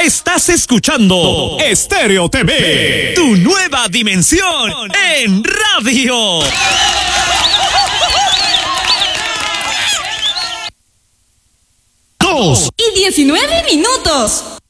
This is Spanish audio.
Estás escuchando Estéreo TV, tu nueva dimensión en radio. 2:19.